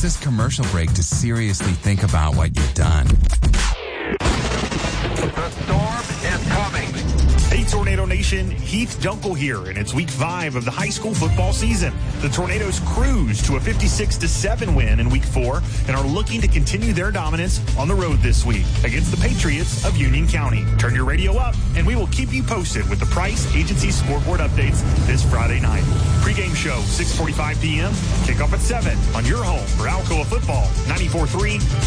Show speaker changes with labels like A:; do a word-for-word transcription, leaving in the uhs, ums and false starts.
A: use this commercial break to seriously think about what you've done.
B: The storm is coming.
C: Hey, Tornado Nation, Heath Dunkel here, and it's week five of the high school football season. The Tornadoes cruise to a fifty-six to seven win in week four and are looking to continue their dominance on the road this week against the Patriots of Union County. Turn your radio up, and we will keep you posted with the Price Agency scoreboard updates this Friday night. Pre-game show, six forty-five p.m., kickoff at seven on your home for Alcoa Football, ninety-four point three